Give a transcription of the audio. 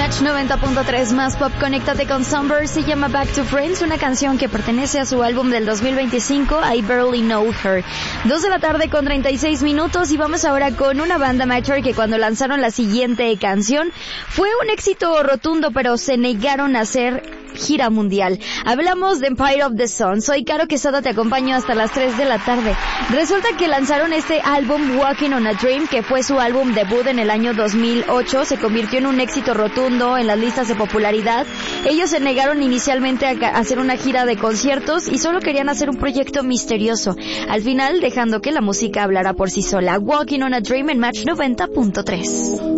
Match 90.3 más pop, conéctate con Sunburst, se llama Back to Friends, una canción que pertenece a su álbum del 2025, I Barely Know Her. 2 de la tarde con 36 minutos y vamos ahora con una banda Matter que cuando lanzaron la siguiente canción fue un éxito rotundo, pero se negaron a hacer gira mundial. Hablamos de Empire of the Sun. Soy Caro Quesada, te acompaño hasta las 3 de la tarde. Resulta que lanzaron este álbum Walking on a Dream, que fue su álbum debut en el año 2008. Se convirtió en un éxito rotundo en las listas de popularidad. Ellos se negaron inicialmente a hacer una gira de conciertos y solo querían hacer un proyecto misterioso. Al final, dejando que la música hablara por sí sola. Walking on a Dream en Match 90.3.